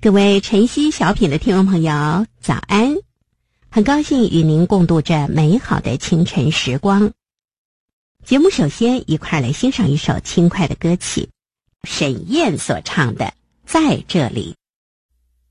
各位晨曦小品的听众朋友，早安！很高兴与您共度这美好的清晨时光。节目首先一块来欣赏一首轻快的歌曲，沈燕所唱的《在这里》。